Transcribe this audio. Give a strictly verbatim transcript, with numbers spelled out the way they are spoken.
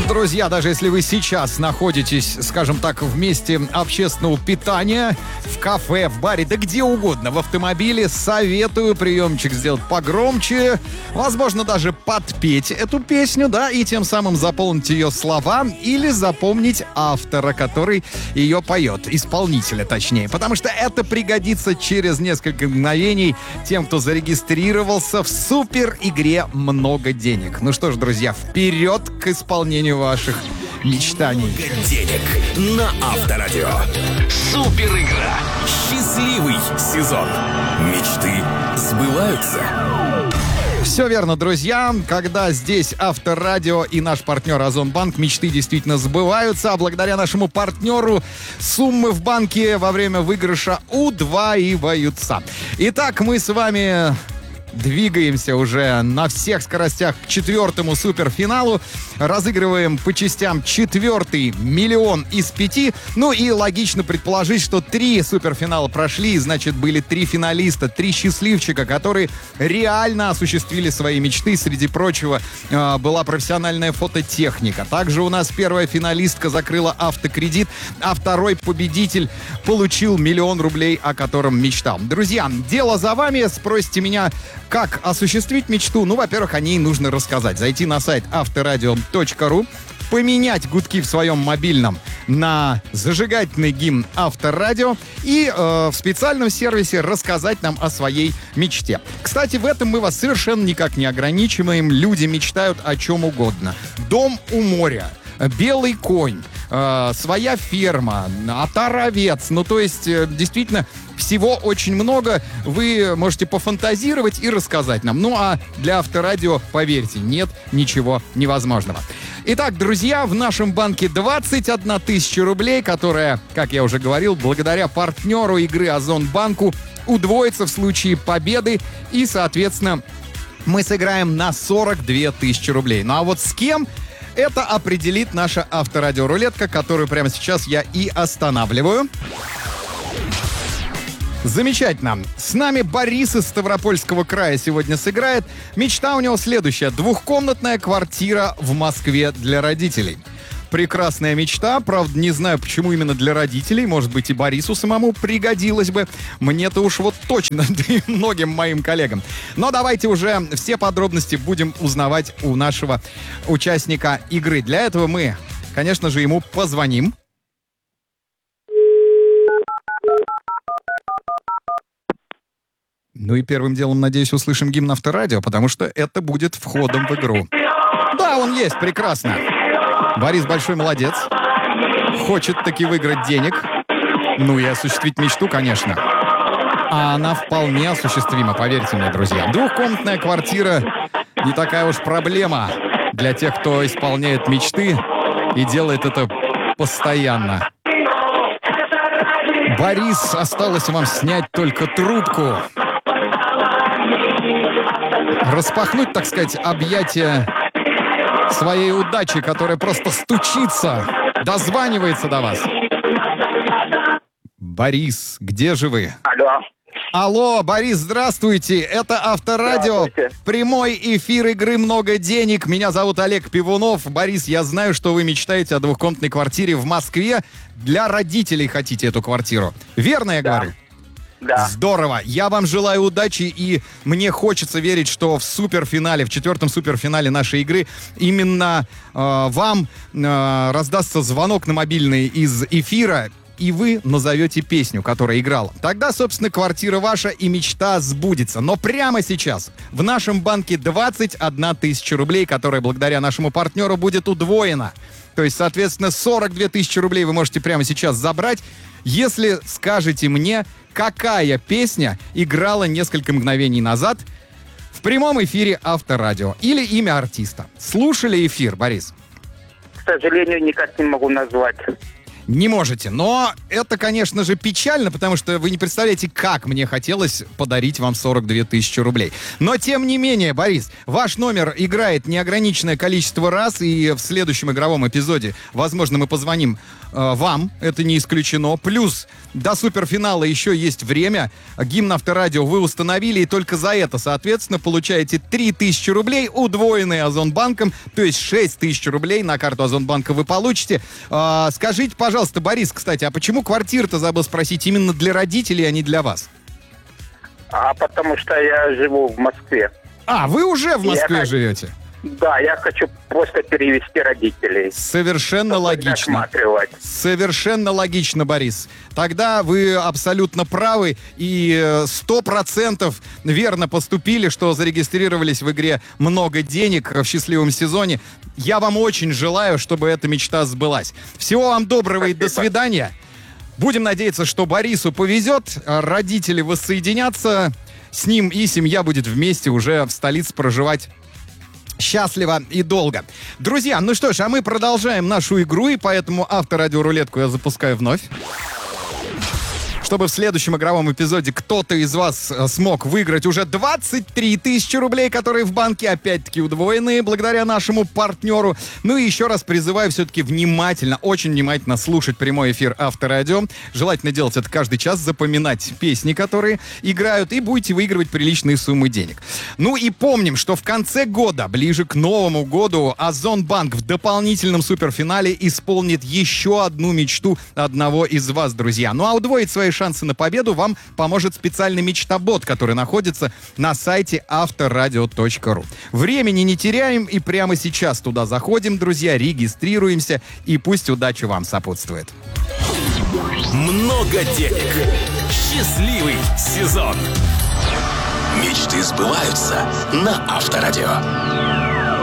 Друзья, даже если вы сейчас находитесь, скажем так, в месте общественного питания, в кафе, в баре, да где угодно, в автомобиле, советую приемчик сделать погромче, возможно, даже подпеть эту песню, да, и тем самым заполнить ее слова или запомнить автора, который ее поет, исполнителя точнее, потому что это пригодится через несколько мгновений тем, кто зарегистрировался в супер игре «Много денег». Ну что ж, друзья, вперед к исполнению ваших мечтаний. Много денег на Авторадио. Супер игра. Счастливый сезон. Мечты сбываются. Все верно, друзья. Когда здесь Авторадио и наш партнер Озонбанк, мечты действительно сбываются. А благодаря нашему партнеру суммы в банке во время выигрыша удваиваются. Итак, мы с вами двигаемся уже на всех скоростях к четвертому суперфиналу. Разыгрываем по частям четвертый миллион из пяти. Ну и логично предположить, что три суперфинала прошли, значит, были три финалиста, три счастливчика, которые реально осуществили свои мечты. Среди прочего, э, была профессиональная фототехника. Также у нас первая финалистка закрыла автокредит, а второй победитель получил миллион рублей, о котором мечтал. Друзья, дело за вами. Спросите меня, как осуществить мечту? Ну, во-первых, о ней нужно рассказать. Зайти на сайт авторадио точка ру, поменять гудки в своем мобильном на зажигательный гимн Авторадио и э, в специальном сервисе рассказать нам о своей мечте. Кстати, в этом мы вас совершенно никак не ограничиваем. Люди мечтают о чем угодно. Дом у моря, белый конь, э, своя ферма, отар-овец. Ну, то есть, э, действительно, всего очень много. Вы можете пофантазировать и рассказать нам. Ну, а для Авторадио, поверьте, нет ничего невозможного. Итак, друзья, в нашем банке двадцать одна тысяча рублей, которая, как я уже говорил, благодаря партнеру игры Озонбанку удвоится в случае победы. И, соответственно, мы сыграем на сорок две тысячи рублей. Ну, а вот с кем? Это определит наша Авторадио-рулетка, которую прямо сейчас я и останавливаю. Замечательно. С нами Борис из Ставропольского края сегодня сыграет. Мечта у него следующая. Двухкомнатная квартира в Москве для родителей. Прекрасная мечта. Правда, не знаю, почему именно для родителей. Может быть, и Борису самому пригодилось бы. Мне-то уж вот точно, да и многим моим коллегам. Но давайте уже все подробности будем узнавать у нашего участника игры. Для этого мы, конечно же, ему позвоним. Ну и первым делом, надеюсь, услышим гимн Авторадио, потому что это будет входом в игру. Да, он есть, прекрасно. Борис большой молодец. Хочет таки выиграть денег. Ну и осуществить мечту, конечно. А она вполне осуществима, поверьте мне, друзья. Двухкомнатная квартира не такая уж проблема для тех, кто исполняет мечты и делает это постоянно. Борис, осталось вам снять только трубку. Распахнуть, так сказать, объятия своей удачи, которая просто стучится, дозванивается до вас. Борис, где же вы? Алло. Алло, Борис, здравствуйте. Это Авторадио. Прямой эфир игры «Много денег». Меня зовут Олег Пивунов. Борис, я знаю, что вы мечтаете о двухкомнатной квартире в Москве. Для родителей хотите эту квартиру. Верно я Да. говорю? Да. Здорово. Я вам желаю удачи, и мне хочется верить, что в суперфинале, в четвертом суперфинале нашей игры именно э, вам э, раздастся звонок на мобильный из эфира, и вы назовете песню, которая играла. Тогда, собственно, квартира ваша и мечта сбудется. Но прямо сейчас в нашем банке двадцать одна тысяча рублей, которая благодаря нашему партнеру будет удвоена. То есть, соответственно, сорок две тысячи рублей вы можете прямо сейчас забрать, если скажете мне, какая песня играла несколько мгновений назад в прямом эфире Авторадио или имя артиста. Слушали эфир, Борис? К сожалению, никак не могу назвать. Не можете. Но это, конечно же, печально, потому что вы не представляете, как мне хотелось подарить вам сорок две тысячи рублей. Но, тем не менее, Борис, ваш номер играет неограниченное количество раз, и в следующем игровом эпизоде, возможно, мы позвоним э, вам, это не исключено. Плюс до суперфинала еще есть время. Гимн Авторадио вы установили, и только за это, соответственно, получаете три тысячи рублей, удвоенные Озонбанком, то есть шесть тысяч рублей на карту Озонбанка вы получите. Э, скажите, пожалуйста, Пожалуйста, Борис, кстати, а почему квартира-то, забыл спросить, именно для родителей, а не для вас? А потому что я живу в Москве. А, вы уже в Москве я живете? Да, я хочу просто перевести родителей. Совершенно логично. Совершенно логично, Борис. Тогда вы абсолютно правы и сто процентов верно поступили, что зарегистрировались в игре «Много денег» в счастливом сезоне. Я вам очень желаю, чтобы эта мечта сбылась. Всего вам доброго. Спасибо. И до свидания. Будем надеяться, что Борису повезет, родители воссоединятся с ним, и семья будет вместе уже в столице проживать счастливо и долго. Друзья, ну что ж, а мы продолжаем нашу игру, и поэтому авторадиорулетку я запускаю вновь, чтобы в следующем игровом эпизоде кто-то из вас смог выиграть уже двадцать три тысячи рублей, которые в банке опять-таки удвоенные благодаря нашему партнеру. Ну и еще раз призываю все-таки внимательно, очень внимательно слушать прямой эфир Авторадио. Желательно делать это каждый час, запоминать песни, которые играют, и будете выигрывать приличные суммы денег. Ну и помним, что в конце года, ближе к Новому году, Озонбанк в дополнительном суперфинале исполнит еще одну мечту одного из вас, друзья. Ну а удвоить свои шансы на победу вам поможет специальный мечтобот, который находится на сайте авторадио точка ру. Времени не теряем и прямо сейчас туда заходим, друзья, регистрируемся, и пусть удача вам сопутствует. Много денег. Счастливый сезон. Мечты сбываются на Авторадио.